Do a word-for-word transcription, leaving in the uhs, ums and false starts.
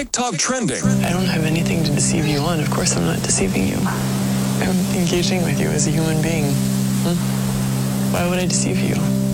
TikTok trending. I don't have anything to deceive you on. Of course I'm not deceiving you. I'm engaging with you as a human being. Hmm? Why would I deceive you?